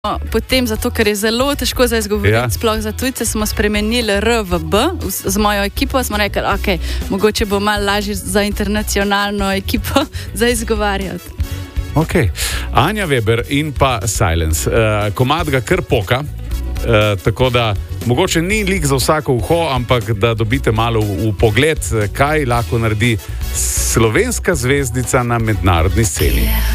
Potem, zato ker je zelo težko za izgovoriti, sploh za tujce, smo spremenili R v B. Z mojo ekipo smo rekli, ok, mogoče bo malo lažje za internacionalno ekipo za izgovarjati. Ok. Anja Weber in pa Silence. Komad ga kar poka, tako da mogoče ni lik za vsako uho, ampak da dobite malo v pogled, kaj lahko naredi slovenska zvezdica na mednarodni sceni.